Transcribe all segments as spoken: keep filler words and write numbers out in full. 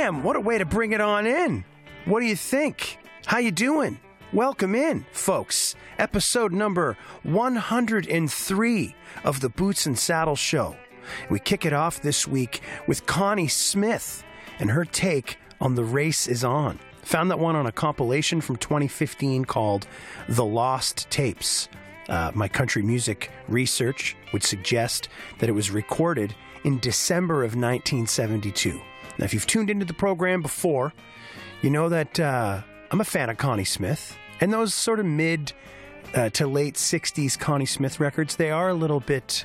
Bam! What a way to bring it on in. What do you think? How you doing? Welcome in, folks. Episode number one hundred three of the Boots and Saddle Show. We kick it off this week with Connie Smith and her take on The Race Is On. Found that one on a compilation from twenty fifteen called The Lost Tapes. Uh, my country music research would suggest that it was recorded in December of nineteen seventy-two. Now, if you've tuned into the program before, you know that uh, I'm a fan of Connie Smith. And those sort of mid uh, to late sixties Connie Smith records, they are a little bit,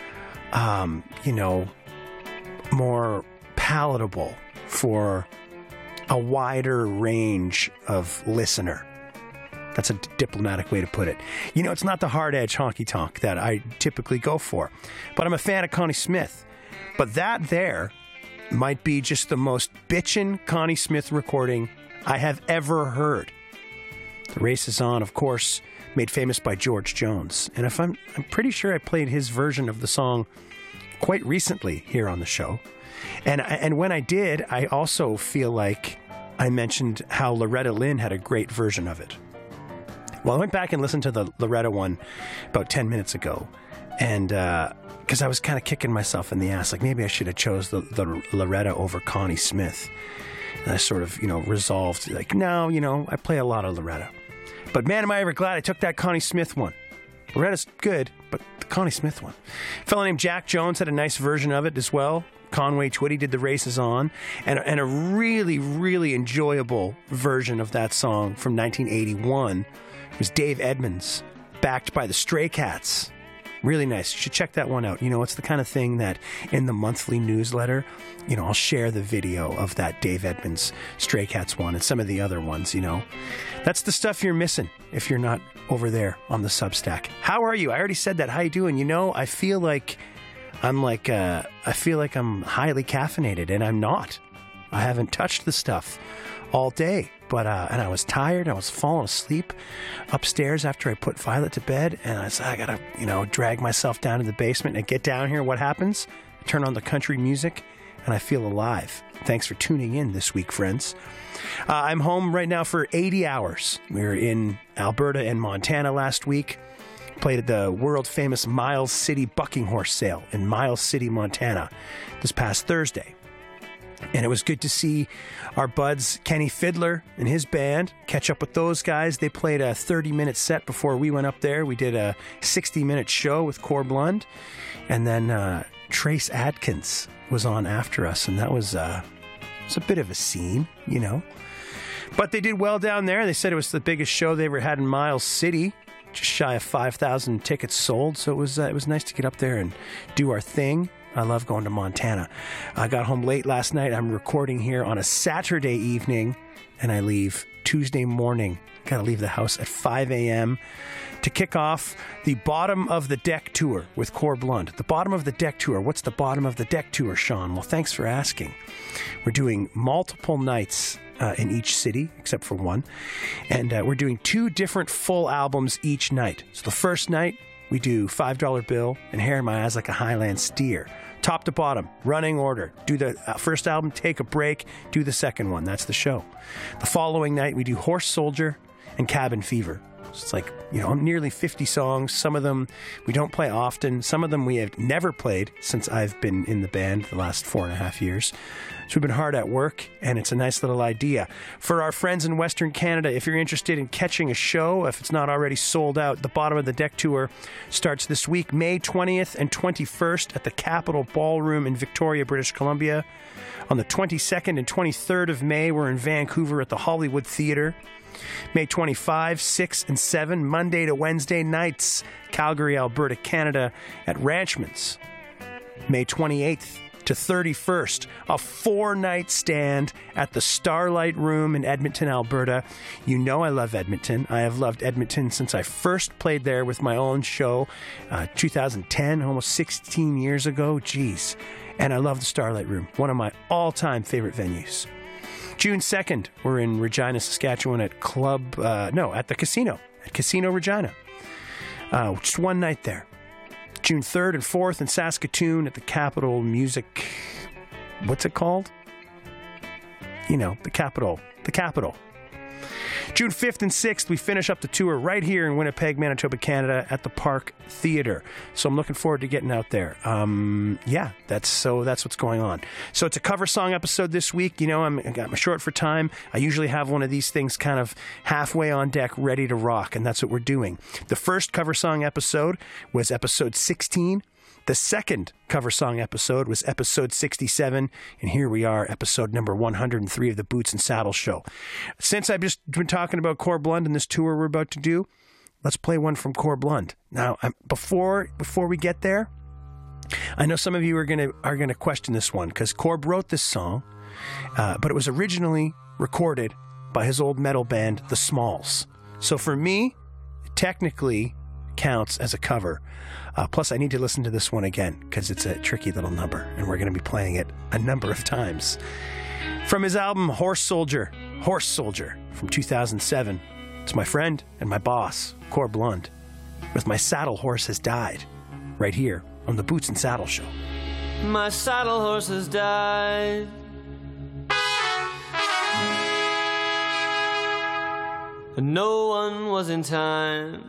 um, you know, more palatable for a wider range of listener. That's a diplomatic way to put it. You know, it's not the hard edge honky tonk that I typically go for, but I'm a fan of Connie Smith. But that there might be just the most bitchin' Connie Smith recording I have ever heard. The Race Is On, of course, made famous by George Jones. And if I'm, I'm pretty sure I played his version of the song quite recently here on the show. And and when I did, I also feel like I mentioned how Loretta Lynn had a great version of it. Well, I went back and listened to the Loretta one about ten minutes ago. And because uh, I was kind of kicking myself in the ass, like maybe I should have chose the, the Loretta over Connie Smith. And I sort of, you know, resolved, like, no, you know, I play a lot of Loretta. But man, am I ever glad I took that Connie Smith one. Loretta's good, but the Connie Smith one. A fellow named Jack Jones had a nice version of it as well. Conway Twitty did The Race Is On. And, and a really, really enjoyable version of that song from nineteen eighty-one was Dave Edmunds, backed by the Stray Cats. Really nice. You should check that one out. You know, it's the kind of thing that in the monthly newsletter, you know, I'll share the video of that Dave Edmunds Stray Cats one and some of the other ones, you know. That's the stuff you're missing if you're not over there on the Substack. How are you? I already said that. How you doing? You know, I feel like I'm like, uh, I feel like I'm highly caffeinated, and I'm not. I haven't touched the stuff all day. But, uh, and I was tired. I was falling asleep upstairs after I put Violet to bed. And I said, I gotta, you know, drag myself down to the basement and get down here. What happens? I turn on the country music and I feel alive. Thanks for tuning in this week, friends. Uh, I'm home right now for eighty hours. We were in Alberta and Montana last week. Played at the world famous Miles City Bucking Horse Sale in Miles City, Montana this past Thursday. And it was good to see our buds Kenny Fiddler and his band, catch up with those guys. They played a thirty-minute set before we went up there. We did a sixty-minute show with Corb Lund. And then uh, Trace Adkins was on after us, and that was, uh, it was a bit of a scene, you know. But they did well down there. They said it was the biggest show they ever had in Miles City, just shy of five thousand tickets sold. So it was, uh, it was nice to get up there and do our thing. I love going to Montana. I got home late last night. I'm recording here on a Saturday evening, and I leave Tuesday morning. Got to leave the house at five a.m. to kick off the Bottom of the Deck Tour with Corb Lund. The Bottom of the Deck Tour. What's the Bottom of the Deck Tour, Sean? Well, thanks for asking. We're doing multiple nights uh, in each city, except for one. And uh, we're doing two different full albums each night. So the first night, we do five dollar Bill and Hair in My Eyes Like a Highland Steer. Top to bottom, running order. Do the first album, take a break, do the second one. That's the show. The following night, we do Horse Soldier and Cabin Fever. So it's like, you know, nearly fifty songs. Some of them we don't play often. Some of them we have never played since I've been in the band the last four and a half years. So we've been hard at work, and it's a nice little idea. For our friends in Western Canada, if you're interested in catching a show, if it's not already sold out, the Bottom of the Deck Tour starts this week, May twentieth and twenty-first at the Capitol Ballroom in Victoria, British Columbia. On the twenty-second and twenty-third of May, we're in Vancouver at the Hollywood Theatre. May twenty-fifth, sixth, and seventh, Monday to Wednesday nights, Calgary, Alberta, Canada at Ranchman's. May twenty-eighth to thirty-first, a four-night stand at the Starlight Room in Edmonton, Alberta. You know I love Edmonton. I have loved Edmonton since I first played there with my own show, uh, two thousand ten, almost sixteen years ago. Jeez. And I love the Starlight Room, one of my all-time favorite venues. June second, we're in Regina, Saskatchewan at Club, uh, no, at the Casino, at Casino Regina. Uh, just one night there. June third and fourth in Saskatoon at the Capitol Music, what's it called? you know, the capital, the capital. June fifth and sixth, we finish up the tour right here in Winnipeg, Manitoba, Canada at the Park Theatre. So I'm looking forward to getting out there. Um, yeah, that's so that's what's going on. So it's a cover song episode this week. You know, I'm, I'm short for time. I usually have one of these things kind of halfway on deck, ready to rock, and that's what we're doing. The first cover song episode was episode sixteen. The second cover song episode was episode sixty-seven, and here we are, episode number one hundred three of the Boots and Saddle Show. Since I've just been talking about Corb Lund and this tour we're about to do, let's play one from Corb Lund. Now, I'm, before before we get there, I know some of you are gonna are gonna question this one because Corb wrote this song, uh, but it was originally recorded by his old metal band, The Smalls. So for me, it technically counts as a cover. Uh, plus, I need to listen to this one again because it's a tricky little number, and we're going to be playing it a number of times. From his album Horse Soldier, Horse Soldier from two thousand seven, it's my friend and my boss, Corb Lund, with My Saddle Horse Has Died, right here on the Boots and Saddle Show. My saddle horse has died. And no one was in time.